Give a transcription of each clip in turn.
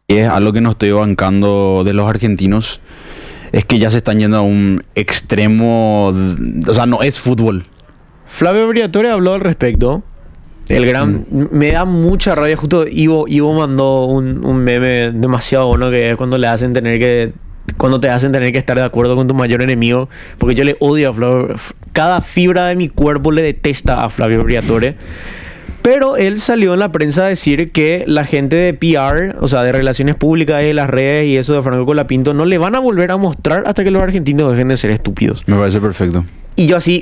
es algo que no estoy bancando de los argentinos, es que ya se están yendo a un extremo, o sea, no es fútbol. Flavio Briatore habló al respecto. El gran... Me da mucha rabia. Justo Ivo mandó un meme demasiado bueno, que es cuando le hacen tener que... Cuando te hacen tener que estar de acuerdo con tu mayor enemigo. Porque yo le odio a Flavio. Cada fibra de mi cuerpo le detesta a Flavio Briatore. Pero él salió en la prensa a decir que la gente de PR, o sea, de relaciones públicas y de las redes y eso de Franco Colapinto, no le van a volver a mostrar hasta que los argentinos dejen de ser estúpidos. Me parece perfecto. Y yo así...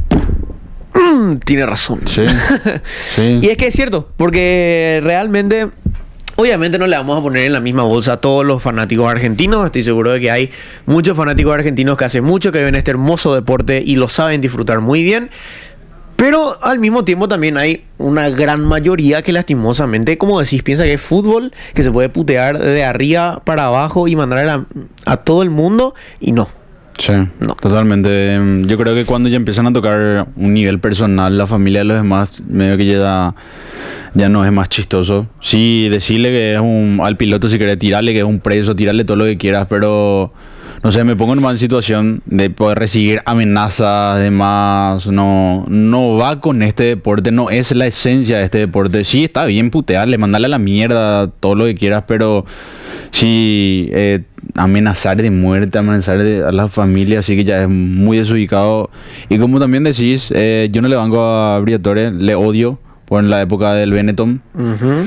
tiene razón. Sí, sí. Y es que es cierto, porque realmente, obviamente no le vamos a poner en la misma bolsa a todos los fanáticos argentinos. Estoy seguro de que hay muchos fanáticos argentinos que hace mucho que ven este hermoso deporte y lo saben disfrutar muy bien. Pero al mismo tiempo también hay una gran mayoría que lastimosamente, como decís, piensa que es fútbol, que se puede putear de arriba para abajo y mandar a todo el mundo, y no. Sí, No. totalmente. Yo creo que cuando ya empiezan a tocar un nivel personal, la familia de los demás, medio que ya no es más chistoso. Sí, decirle que es al piloto, si querés tirarle que es un preso, tirarle todo lo que quieras, pero no sé, me pongo en una situación de poder recibir amenazas, demás. No va con este deporte, no es la esencia de este deporte. Sí, está bien putearle, mandarle a la mierda, todo lo que quieras, pero sí, amenazar de muerte, amenazar a la familia, así que ya es muy desubicado. Y como también decís, yo no le banco a Briatore, le odio por la época del Benetton. Uh-huh.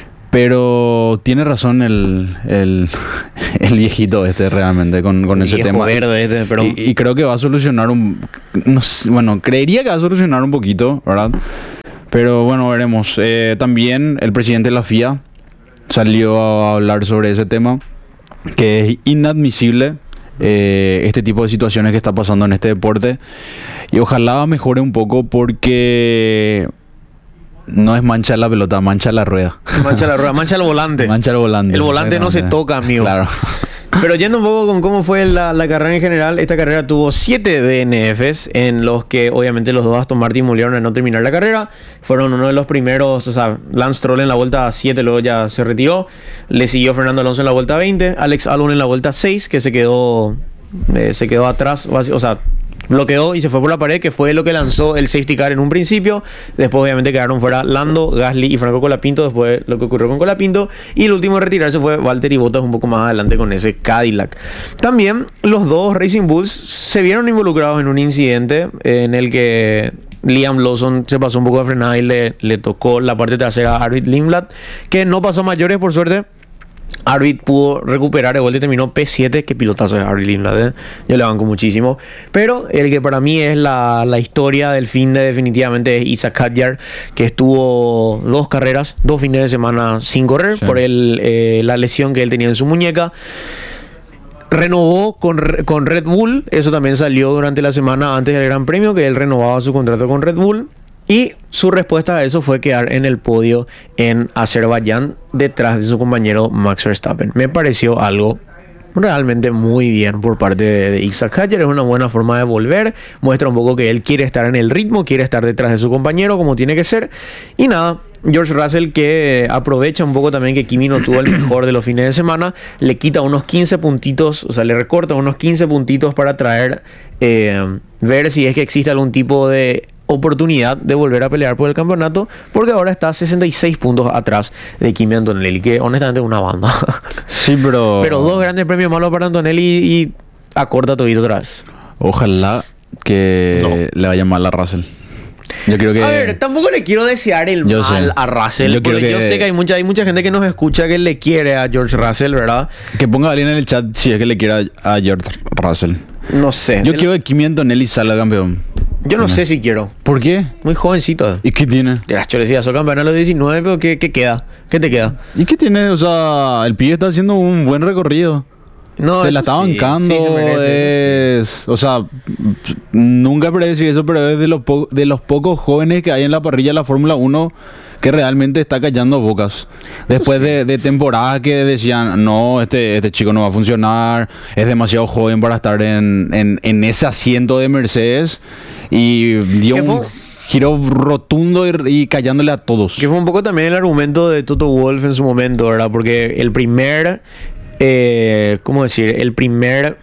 Pero tiene razón el viejito este realmente con ese tema. Verde este, pero... y creo que va a solucionar no sé, bueno, creería que va a solucionar un poquito, ¿verdad? Pero bueno, veremos. También el presidente de la FIA salió a hablar sobre ese tema, que es inadmisible este tipo de situaciones que está pasando en este deporte. Y ojalá mejore un poco, porque no es mancha la pelota, mancha la rueda. Mancha la rueda, mancha el volante. Mancha el volante. El volante no se toca, amigo. Claro. Pero yendo un poco con cómo fue la carrera en general, esta carrera tuvo 7 DNFs, en los que obviamente los dos Aston Martin murieron en no terminar la carrera. Fueron uno de los primeros, o sea, Lance Stroll en la vuelta 7, luego ya se retiró. Le siguió Fernando Alonso en la vuelta 20, Alex Albon en la vuelta 6, que se quedó atrás, o sea, bloqueó y se fue por la pared, que fue lo que lanzó el safety car en un principio. Después obviamente quedaron fuera Lando, Gasly y Franco Colapinto, después lo que ocurrió con Colapinto, y el último en retirarse fue Valtteri Bottas un poco más adelante con ese Cadillac. También los dos Racing Bulls se vieron involucrados en un incidente en el que Liam Lawson se pasó un poco de frenada y le tocó la parte trasera a Arvid Lindblad, que no pasó mayores por suerte. Arvid pudo recuperar el vuelta y terminó P7. Qué pilotazo es Arvid Lindblad, yo le banco muchísimo. Pero el que para mí es la historia del fin de definitivamente es Isaac Hadjar, que estuvo 2 carreras, 2 fines de semana sin correr, sí, por la lesión que él tenía en su muñeca. Renovó con Red Bull. Eso también salió durante la semana antes del Gran Premio, que él renovaba su contrato con Red Bull. Y su respuesta a eso fue quedar en el podio en Azerbaiyán detrás de su compañero Max Verstappen. Me pareció algo realmente muy bien por parte de Isaac Hadjar. Es una buena forma de volver. Muestra un poco que él quiere estar en el ritmo, quiere estar detrás de su compañero como tiene que ser. Y nada, George Russell, que aprovecha un poco también que Kimi no tuvo el mejor de los fines de semana, le quita unos 15 puntitos, o sea, le recorta unos 15 puntitos para traer, ver si es que existe algún tipo de oportunidad de volver a pelear por el campeonato, porque ahora está 66 puntos atrás de Kimi Antonelli, que honestamente es una banda. Sí, pero 2 grandes premios malos para Antonelli y acorta todito otra vez. Ojalá que le vaya mal a Russell. Yo creo que... A ver, tampoco le quiero desear el mal a Russell, porque yo sé que hay mucha gente que nos escucha que le quiere a George Russell, ¿verdad? Que ponga alguien en el chat si es que le quiere a George Russell. No sé. Yo quiero que Kimi Antonelli salga campeón. Yo no sé si quiero. ¿Por qué? Muy jovencito. ¿Y qué tiene? De las cholecillas, soy campeón a los 19, pero ¿qué queda? ¿Qué te queda? ¿Y qué tiene? O sea, el pibe está haciendo un buen recorrido. No, se la está bancando. Sí, se merece, o sea, nunca puede decir eso, pero es de los pocos jóvenes que hay en la parrilla de la Fórmula 1 que realmente está callando bocas. Después de temporadas que decían, no, este chico no va a funcionar, es demasiado joven para estar en ese asiento de Mercedes. Y dio giro rotundo y callándole a todos. Que fue un poco también el argumento de Toto Wolff en su momento, ¿verdad? Porque el primer, ¿cómo decir? El primer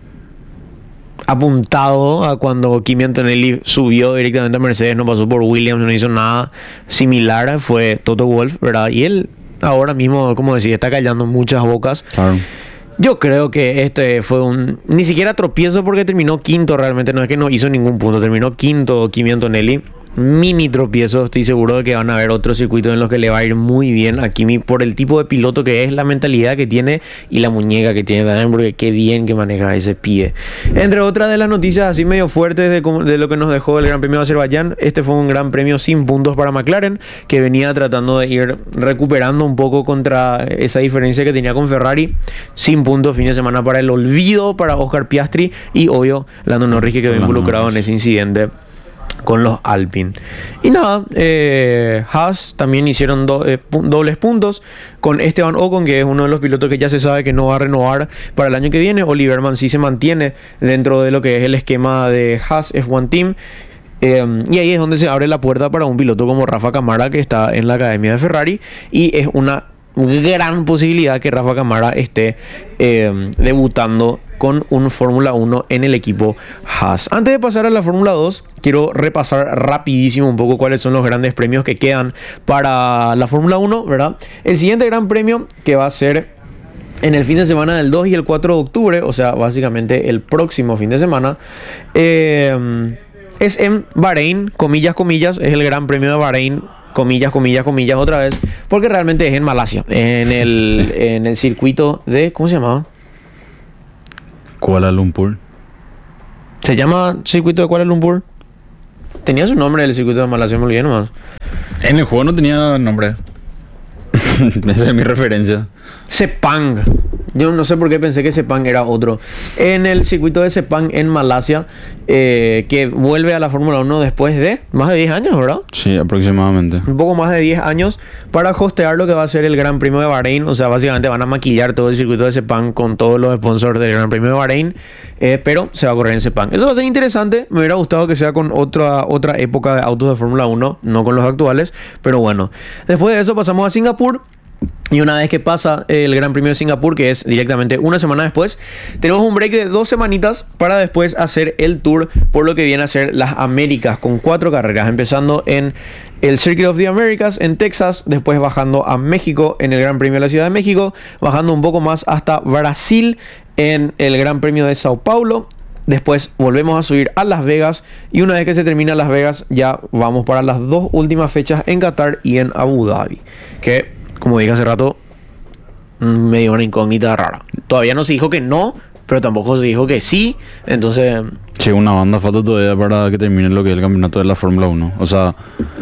apuntado a cuando Kimi Antonelli subió directamente a Mercedes, no pasó por Williams, no hizo nada similar, fue Toto Wolff, ¿verdad? Y él ahora mismo, como decía, está callando muchas bocas. Claro. Yo creo que este fue ni siquiera tropiezo porque terminó quinto realmente, no es que no hizo ningún punto, terminó quinto Kimi Antonelli. Mini tropiezo, estoy seguro de que van a haber otros circuitos en los que le va a ir muy bien a Kimi por el tipo de piloto que es, la mentalidad que tiene y la muñeca que tiene también, porque qué bien que maneja ese pie. Entre otras de las noticias así medio fuertes de lo que nos dejó el Gran Premio de Azerbaiyán, este fue un gran premio sin puntos para McLaren, que venía tratando de ir recuperando un poco contra esa diferencia que tenía con Ferrari. Sin puntos, fin de semana para el olvido para Oscar Piastri y obvio Lando Norris, que quedó involucrado en ese incidente con los Alpine. Y nada, Haas también hicieron dobles puntos con Esteban Ocon, que es uno de los pilotos que ya se sabe que no va a renovar para el año que viene. Oliver Mann sí se mantiene dentro de lo que es el esquema de Haas F1 Team. Y ahí es donde se abre la puerta para un piloto como Rafa Camara, que está en la academia de Ferrari, y es una gran posibilidad que Rafa Camara esté debutando con un Fórmula 1 en el equipo Haas. Antes de pasar a la Fórmula 2, quiero repasar rapidísimo un poco cuáles son los grandes premios que quedan para la Fórmula 1, ¿verdad? El siguiente gran premio, que va a ser en el fin de semana del 2 y el 4 de octubre, o sea, básicamente el próximo fin de semana, es en Bahrein, comillas, comillas, es el Gran Premio de Bahrein, comillas, comillas, comillas otra vez, porque realmente es en Malasia, en el circuito de, ¿cómo se llamaba? Kuala Lumpur. ¿Se llama circuito de Kuala Lumpur? Tenía su nombre el circuito de Malasia, me olvidé nomás. En el juego no tenía nombre. Esa es mi referencia. Sepang. Yo no sé por qué pensé que Sepang era otro. En el circuito de Sepang en Malasia, que vuelve a la Fórmula 1 después de más de 10 años, ¿verdad? Sí, aproximadamente. Un poco más de 10 años para hostear lo que va a ser el Gran Premio de Bahrein. O sea, básicamente van a maquillar todo el circuito de Sepang con todos los sponsors del Gran Premio de Bahrein, pero se va a correr en Sepang. Eso va a ser interesante. Me hubiera gustado que sea con otra época de autos de Fórmula 1, no con los actuales, pero bueno. Después de eso pasamos a Singapur. Y una vez que pasa el Gran Premio de Singapur, que es directamente una semana después, tenemos un break de 2 semanitas para después hacer el tour por lo que viene a ser las Américas, con 4 carreras, empezando en el Circuit of the Americas en Texas, después bajando a México en el Gran Premio de la Ciudad de México, bajando un poco más hasta Brasil en el Gran Premio de Sao Paulo. Después volvemos a subir a Las Vegas, y una vez que se termina Las Vegas ya vamos para las 2 últimas fechas en Qatar y en Abu Dhabi, que, como dije hace rato, me dio una incógnita rara. Todavía no se dijo que no, pero tampoco se dijo que sí. Entonces, che, una banda falta todavía para que termine lo que es el campeonato de la Fórmula 1. O sea,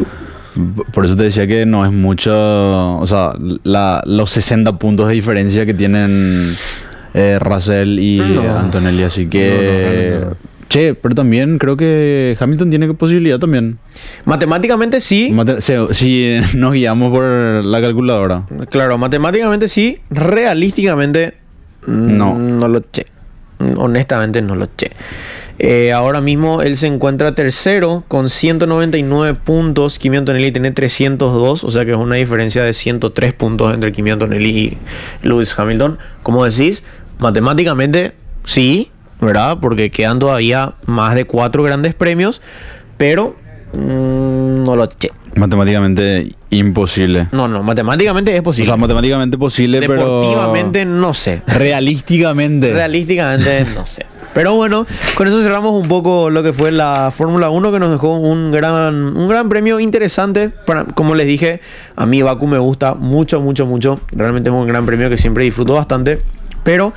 por eso te decía que no es mucho. O sea, los 60 puntos de diferencia que tienen Russell y Antonelli. Así que no. Che, pero también creo que Hamilton tiene posibilidad también. Matemáticamente sí. Si nos guiamos por la calculadora. Claro, matemáticamente sí. Realísticamente no lo che. Honestamente no lo che. Ahora mismo él se encuentra tercero con 199 puntos. Kimi Antonelli tiene 302. O sea que es una diferencia de 103 puntos entre Kimi Antonelli y Lewis Hamilton. Como decís, matemáticamente sí, ¿verdad? Porque quedan todavía más de 4 grandes premios, pero no lo che. Matemáticamente imposible. No, matemáticamente es posible. O sea, matemáticamente posible, deportivamente, pero no sé. Realísticamente No sé. Pero bueno, con eso cerramos un poco lo que fue la Fórmula 1, que nos dejó un gran premio interesante. Como les dije, a mí Bakú me gusta mucho, mucho, mucho. Realmente es un gran premio que siempre disfruto bastante. Pero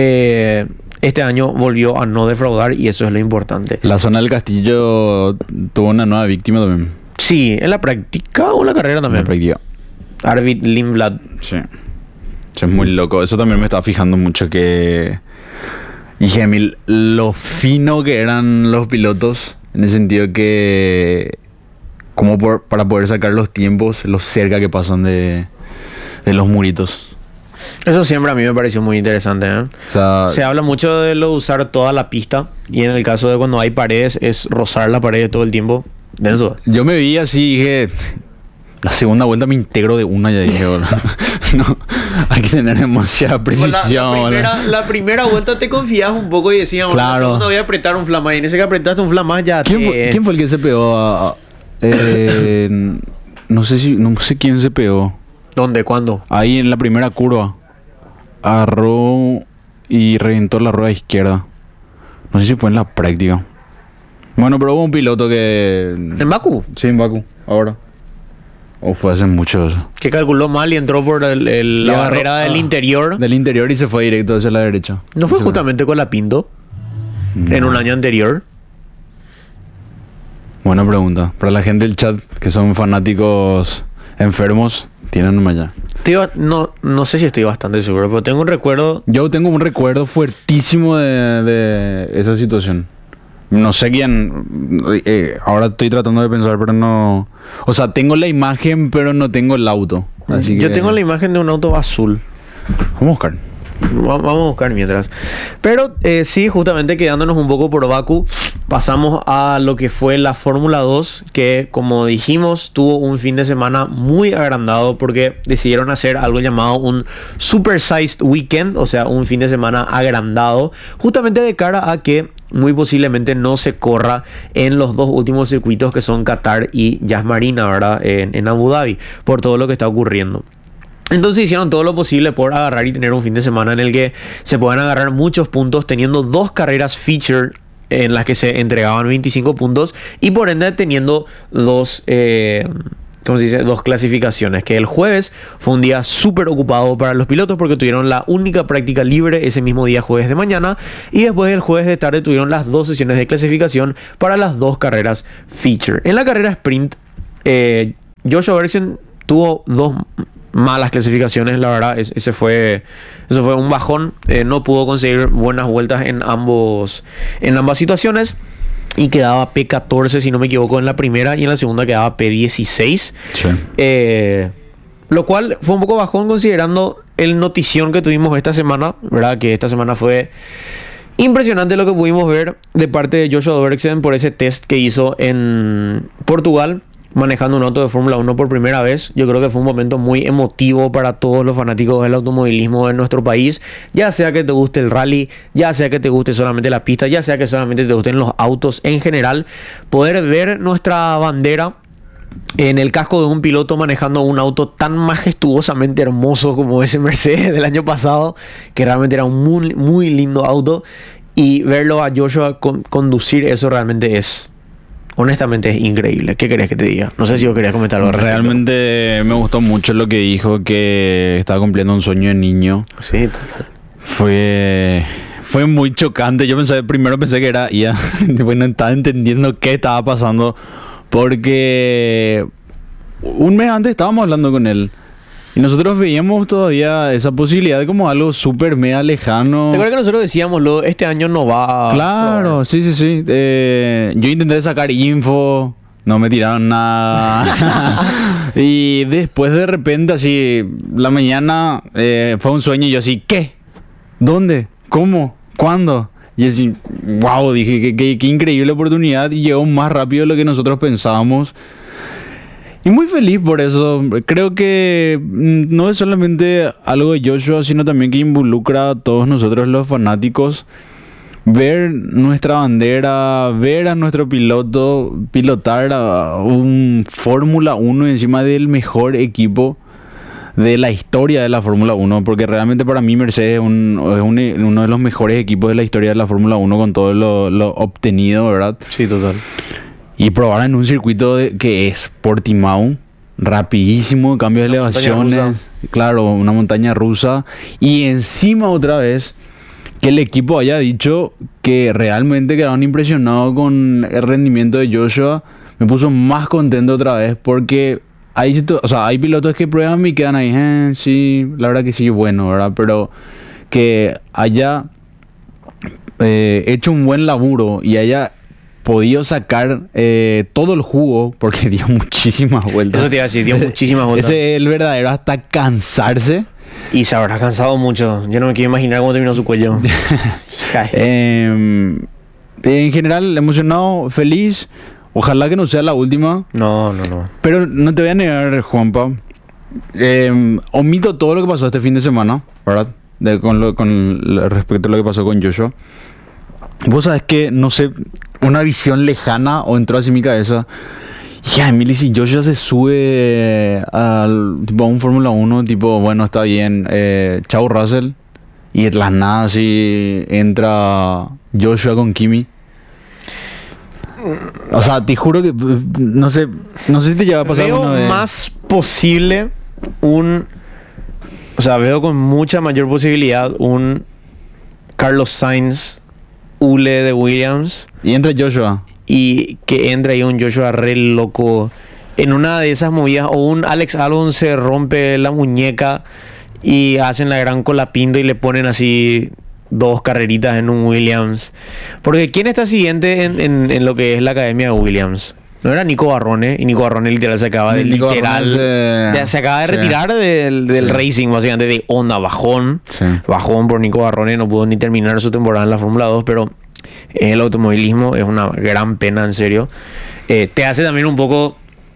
este año volvió a no defraudar, y eso es lo importante. La zona del Castillo tuvo una nueva víctima también. Sí, en la práctica o en la carrera también. En la práctica. Arvid Lindblad. Sí. Es muy loco. Eso también me estaba fijando mucho, que... Y Gemil, lo fino que eran los pilotos, en el sentido que... Como para poder sacar los tiempos, lo cerca que pasan de los muritos. Eso siempre a mí me pareció muy interesante, ¿eh? O sea, se habla mucho de lo de usar toda la pista, y en el caso de cuando hay paredes es rozar la pared todo el tiempo. Denso. Yo me vi así y dije, la segunda vuelta me integro de una, ya dije, bueno, no, hay que tener demasiada precisión. La primera vuelta te confías un poco y decíamos, claro. La segunda voy a apretar un flamás. Y en ese que apretaste un flamás ya ¿Quién fue el que se pegó no sé quién se pegó. ¿Dónde? ¿Cuándo? Ahí en la primera curva. Agarró y reventó la rueda izquierda. No sé si fue en la práctica. Bueno, pero hubo un piloto que... ¿En Bakú? Sí, en Bakú, ahora. O fue hace mucho eso. Que calculó mal y entró por la barrera del interior. Del interior y se fue directo hacia la derecha. ¿No fue justamente con la Pinto? No. En un año anterior. Buena pregunta. Para la gente del chat que son fanáticos enfermos, tienen un allá. No sé si estoy bastante seguro, pero tengo un recuerdo... Yo tengo un recuerdo fuertísimo de esa situación. No sé quién... ahora estoy tratando de pensar, pero no... O sea, tengo la imagen, pero no tengo el auto. Así Yo que... tengo la imagen de un auto azul. Vamos a buscar. Vamos a buscar mientras. Pero sí, justamente quedándonos un poco por Bakú, pasamos a lo que fue la Fórmula 2, que como dijimos, tuvo un fin de semana muy agrandado porque decidieron hacer algo llamado un Supersized Weekend, o sea, un fin de semana agrandado, justamente de cara a que muy posiblemente no se corra en los dos últimos circuitos que son Qatar y Yas Marina, ¿verdad? En Abu Dhabi, por todo lo que está ocurriendo. Entonces hicieron todo lo posible por agarrar y tener un fin de semana en el que se puedan agarrar muchos puntos, teniendo dos carreras feature en las que se entregaban 25 puntos y por ende teniendo dos clasificaciones. Que el jueves fue un día súper ocupado para los pilotos porque tuvieron la única práctica libre ese mismo día, jueves de mañana, y después el jueves de tarde tuvieron las dos sesiones de clasificación para las dos carreras feature. En la carrera sprint, Joshua Bergson tuvo dos malas clasificaciones, la verdad. Eso fue un bajón. No pudo conseguir buenas vueltas en ambas situaciones y quedaba P14 si no me equivoco en la primera, y en la segunda quedaba P16. Sí. Lo cual fue un poco bajón considerando el notición que tuvimos esta semana, ¿verdad? Que esta semana fue impresionante lo que pudimos ver de parte de Joshua Bergson por ese test que hizo en Portugal, manejando un auto de Fórmula 1 por primera vez. Yo creo que fue un momento muy emotivo para todos los fanáticos del automovilismo en nuestro país, ya sea que te guste el rally, ya sea que te guste solamente la pista, ya sea que solamente te gusten los autos en general. Poder ver nuestra bandera en el casco de un piloto manejando un auto tan majestuosamente hermoso como ese Mercedes del año pasado, que realmente era un muy, muy lindo auto, y verlo a Joshua conducir eso realmente es... honestamente es increíble. ¿Qué querés que te diga? No sé si vos querías comentar algo. Realmente me gustó mucho lo que dijo, que estaba cumpliendo un sueño de niño. Sí, total. Fue muy chocante. Primero pensé que era IA. Después no estaba entendiendo qué estaba pasando. Porque un mes antes estábamos hablando con él. Y nosotros veíamos todavía esa posibilidad como algo súper mega lejano. ¿Te acuerdas que nosotros decíamos, este año no va a... Claro, sí. Yo intenté sacar info, no me tiraron nada. Y después de repente, así, la mañana fue un sueño y yo así, ¿qué? ¿Dónde? ¿Cómo? ¿Cuándo? Y así, wow, dije, qué increíble oportunidad, y llegó más rápido de lo que nosotros pensábamos. Y muy feliz por eso. Creo que no es solamente algo de Joshua, sino también que involucra a todos nosotros los fanáticos. Ver nuestra bandera, ver a nuestro piloto pilotar a un Fórmula 1 encima del mejor equipo de la historia de la Fórmula 1, porque realmente para mí Mercedes es uno de los mejores equipos de la historia de la Fórmula 1 con todo lo obtenido, ¿verdad? Sí, total. Y probar en un circuito que es Portimao, rapidísimo, cambio de elevaciones, claro, una montaña rusa, y encima otra vez que el equipo haya dicho que realmente quedaron impresionados con el rendimiento de Joshua, me puso más contento otra vez, porque hay pilotos que prueban y quedan ahí, sí, la verdad que sí, bueno, ¿verdad? Pero que haya hecho un buen laburo y haya podido sacar todo el jugo, porque dio muchísimas vueltas. Eso te iba a decir, dio muchísimas vueltas. Ese es el verdadero hasta cansarse. Y se habrá cansado mucho. Yo no me quiero imaginar cómo terminó su cuello. En general, emocionado, feliz. Ojalá que no sea la última. No, no, no. Pero no te voy a negar, Juanpa. Omito todo lo que pasó este fin de semana, ¿verdad? Respecto a lo que pasó con Joshua. Vos sabés que, no sé, una visión lejana o entró así en mi cabeza. Ya, Emily, si Joshua se sube tipo, a un Fórmula 1, tipo, bueno, está bien, chao Russell. Y de la nada así entra Joshua con Kimi. O sea, te juro que no sé si te llega a pasar Veo alguna vez. más posible o sea, veo con mucha mayor posibilidad un Carlos Sainz hule de Williams Y entra Joshua. y que entre ahí un Joshua re loco en una de esas movidas, o un Alex Albon se rompe la muñeca y hacen la gran colapinto y le ponen así 2 carreritas en un Williams. Porque ¿quién está siguiente en lo que es la academia de Williams? No era Nico Barrone, y Nico Barrone literal se acaba de Nico Barrone se acaba de sí. retirar del racing, básicamente, de Honda. Bajón. Sí. Bajón por Nico Barrone, no pudo ni terminar su temporada en la Fórmula 2, pero el automovilismo es una gran pena, en serio. Te hace también un poco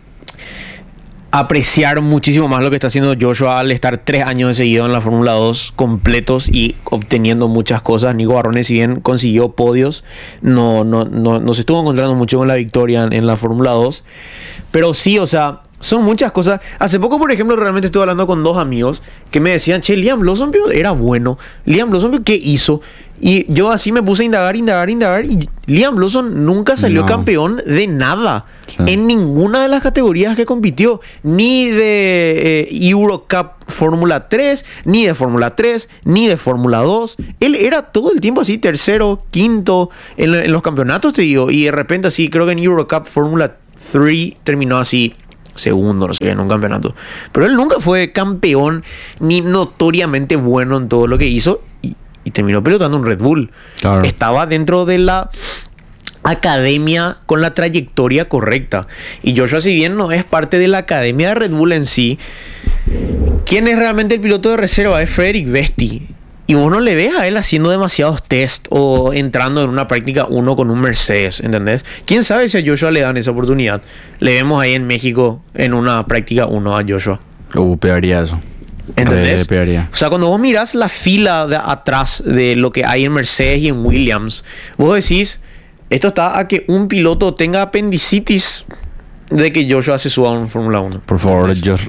apreciar muchísimo más lo que está haciendo Joshua al estar 3 años de seguido en la Fórmula 2 completos y obteniendo muchas cosas. Nico Barrone, si bien consiguió podios, no se estuvo encontrando mucho con la victoria en la Fórmula 2. Pero sí, o sea, son muchas cosas. Hace poco, por ejemplo, realmente estuve hablando con 2 amigos que me decían, che, Liam Lawson era bueno. Liam Lawson, ¿qué hizo? Y yo así me puse a indagar. Y Liam Lawson nunca salió campeón de nada. Sí. En ninguna de las categorías que compitió. Ni de Eurocup Fórmula 3, ni de Fórmula 3, ni de Fórmula 2. Él era todo el tiempo así, tercero, quinto en los campeonatos, te digo. Y de repente así, creo que en Eurocup Fórmula 3 terminó así segundo, no sé, en un campeonato. Pero él nunca fue campeón ni notoriamente bueno en todo lo que hizo. Y terminó pilotando un Red Bull. Claro. Estaba dentro de la academia con la trayectoria correcta. Y Joshua, si bien no es parte de la academia de Red Bull en sí, ¿quién es realmente el piloto de reserva? Es Frederick Vesti. Y vos no le ves a él haciendo demasiados test o entrando en una práctica 1 con un Mercedes, ¿entendés? ¿Quién sabe si a Joshua le dan esa oportunidad? Le vemos ahí en México en una práctica 1 a Joshua. Pegaría eso. ¿Entendés? Pegaría. O sea, cuando vos mirás la fila de atrás de lo que hay en Mercedes y en Williams, vos decís, esto está a que un piloto tenga apendicitis de que Joshua se suba a un Fórmula 1. Por favor, George.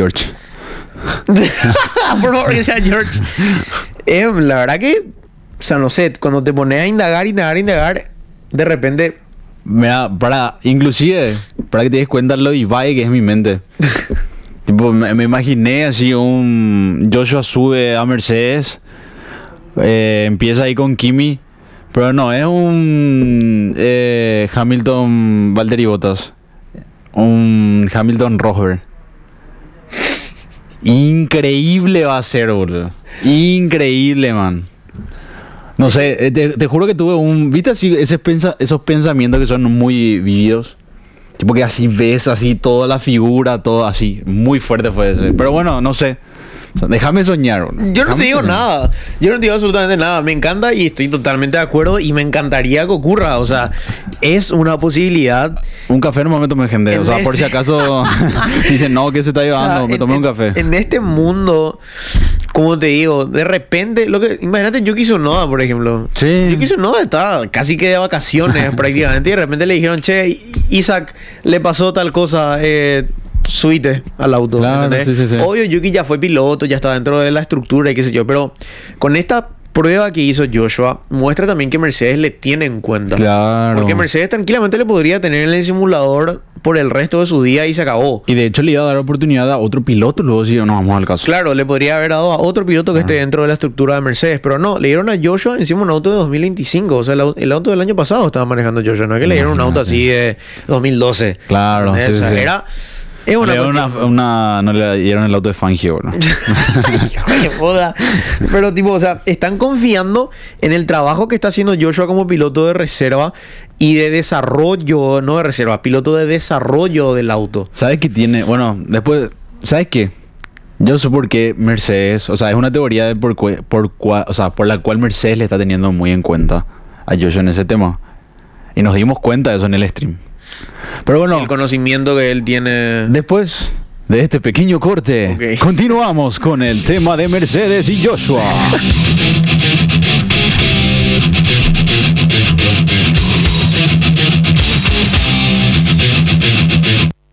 Por favor, que sea George. La verdad que, o sea, no sé, cuando te pones a indagar, de repente... Mira, inclusive, para que te des cuenta lo Ibai que es mi mente. Tipo, me imaginé así un Joshua sube a Mercedes, empieza ahí con Kimi, pero no, es un Hamilton Valtteri Bottas, un Hamilton Rosberg. Increíble va a ser, boludo. Increíble, man. No sé, te juro que tuve ¿viste así esos pensamientos que son muy vividos? Tipo que así ves así toda la figura, todo así. Muy fuerte fue ese. Pero bueno, no sé. O sea, déjame soñar, boludo. Yo no te digo nada. Yo no te digo absolutamente nada. Me encanta y estoy totalmente de acuerdo y me encantaría que ocurra. O sea, es una posibilidad. Un café no me tomé, gente. O sea, por si acaso si dicen, no, ¿qué se está llevando? O sea, me tomé un café. En este mundo, como te digo, de repente, imagínate Yuki Tsunoda, por ejemplo. Sí. Yuki Tsunoda estaba casi que de vacaciones prácticamente y de repente le dijeron, che, Isaac, le pasó tal cosa, subite al auto. Claro, sí. Obvio, Yuki ya fue piloto, ya está dentro de la estructura y qué sé yo, pero con esta prueba que hizo Joshua, muestra también que Mercedes le tiene en cuenta. Claro. Porque Mercedes tranquilamente le podría tener en el simulador por el resto de su día y se acabó. Y de hecho le iba a dar oportunidad a otro piloto, luego si no vamos al caso. Claro, le podría haber dado a otro piloto que esté dentro de la estructura de Mercedes, pero no, le dieron a Joshua encima un auto de 2025, o sea, el auto del año pasado estaba manejando Joshua, no es que le dieron un auto así de 2012. Claro, sí. Es una no le dieron el auto de Fangio, ¿no? Ay, joda. Pero tipo, o sea, están confiando en el trabajo que está haciendo Joshua como piloto de reserva y de desarrollo, no de reserva, piloto de desarrollo del auto. ¿Sabes qué tiene? Bueno, después, ¿sabes qué? Yo sé por qué Mercedes, o sea, es una teoría de por la cual Mercedes le está teniendo muy en cuenta a Joshua en ese tema. Y nos dimos cuenta de eso en el stream. Pero bueno, el conocimiento que él tiene. después de este pequeño corte, Ok. continuamos con el tema de Mercedes y Joshua.